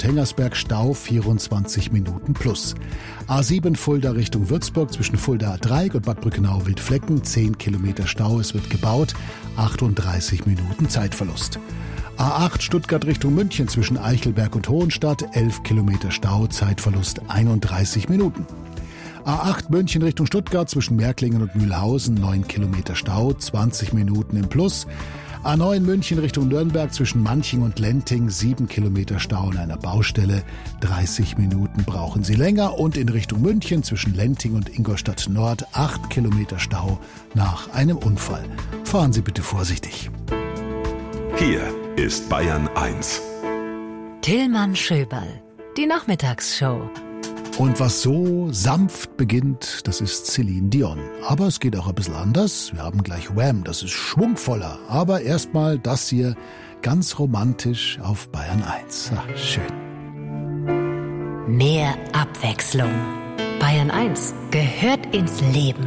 Hengersberg Stau 24 Minuten plus. A7 Fulda Richtung Würzburg zwischen Fulda Dreieck und Bad Brückenau-Wildflecken 10 Kilometer Stau, es wird gebaut, 38 Minuten Zeitverlust. A8 Stuttgart Richtung München zwischen Eichelberg und Hohenstadt 11 Kilometer Stau, Zeitverlust 31 Minuten. A8 München Richtung Stuttgart zwischen Märklingen und Mühlhausen 9 Kilometer Stau, 20 Minuten im Plus. A9 München Richtung Nürnberg zwischen Manching und Lenting 7 Kilometer Stau an einer Baustelle, 30 Minuten brauchen Sie länger. Und in Richtung München zwischen Lenting und Ingolstadt Nord 8 Kilometer Stau nach einem Unfall. Fahren Sie bitte vorsichtig. Hier ist Bayern 1. Tillmann Schöberl, die Nachmittagsshow. Und was so sanft beginnt, das ist Celine Dion. Aber es geht auch ein bisschen anders. Wir haben gleich Wham, das ist schwungvoller. Aber erstmal das hier, ganz romantisch auf Bayern 1. Ach, schön. Mehr Abwechslung. Bayern 1 gehört ins Leben.